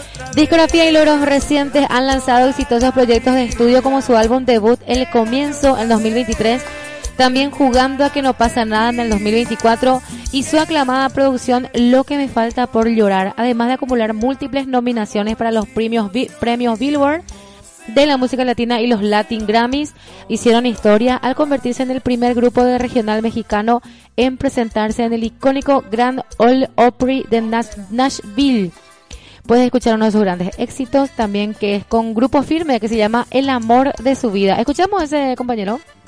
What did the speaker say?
Discografía y logros recientes: han lanzado exitosos proyectos de estudio como su álbum debut El Comienzo en 2023, también Jugando a que no pasa nada en el 2024 y su aclamada producción Lo que me falta por llorar, además de acumular múltiples nominaciones para los premios Billboard de la música latina y los Latin Grammys. Hicieron historia al convertirse en el primer grupo de regional mexicano en presentarse en el icónico Grand Ole Opry de Nashville. Puedes escuchar uno de sus grandes éxitos también, que es con Grupo Firme, que se llama El amor de su vida. ¿Escuchamos ese, compañero?